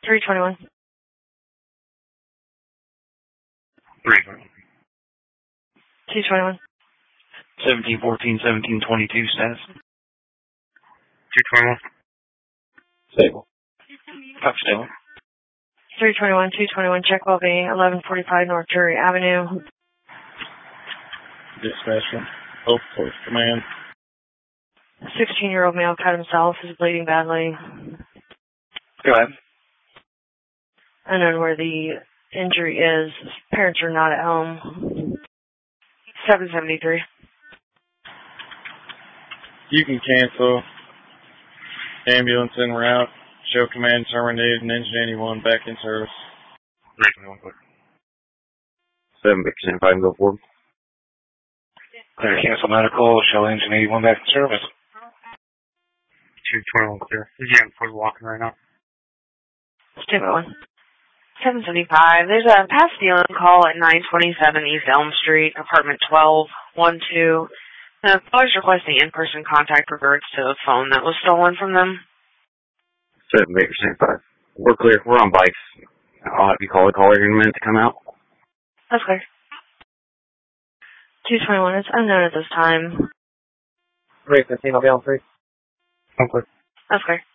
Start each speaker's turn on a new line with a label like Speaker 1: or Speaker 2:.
Speaker 1: 321.
Speaker 2: 321.
Speaker 1: 221.
Speaker 2: 1714, 1722 status.
Speaker 3: 221.
Speaker 2: Stable. Copy stable.
Speaker 1: 321, 221, check well-being, 1145 North Drury Avenue.
Speaker 4: Dispatcher. Hope for command.
Speaker 1: 16-year-old male cut himself, is bleeding badly.
Speaker 2: Go ahead.
Speaker 1: Unknown where the injury is. His parents are not at home. 773.
Speaker 4: You can cancel. Ambulance en route. Show command terminated and engine 81 back in service.
Speaker 3: 321, clear.
Speaker 2: 7 Stand 5 and go forward.
Speaker 3: Clear, cancel medical. Show engine 81 back in service. 221, clear. He's getting for walking right now.
Speaker 1: Stupid one.
Speaker 5: 775. There's a past stealing call at 927 East Elm Street, apartment 1212. The caller's requesting in-person contact regards to a phone that was stolen from them.
Speaker 2: 7 Stand 5. We're clear. We're on bikes. I'll have you call the caller in a minute to come out.
Speaker 1: That's clear. 221 is unknown at this time.
Speaker 2: 315, I'll be on 3.
Speaker 3: I'm clear.
Speaker 1: That's clear.